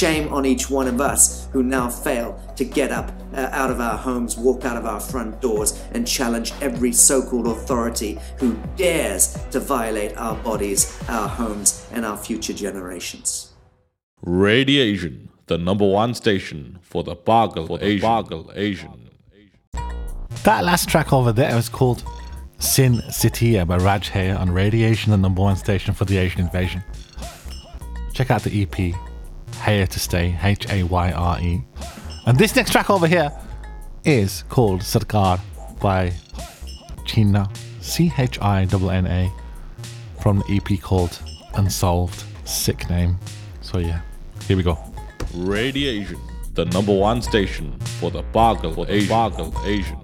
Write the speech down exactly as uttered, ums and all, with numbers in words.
Shame on each one of us who now fail to get up uh, out of our homes, walk out of our front doors, and challenge every so-called authority who dares to violate our bodies, our homes, and our future generations. Radiation, the number one station for the Bargle Asian. Bargle Asian. That last track over there was called Sin Sitiya by Raj Hayya on Radiation, the number one station for the Asian invasion. Check out the E P, Hayya to Stay, H A Y R E. And this next track over here is called Sarkar by China, C H I N N A, from the E P called Unsolved. Sick name. So yeah, here we go. Radiation, the number one station for the Bargle Asian. Bargle Asian.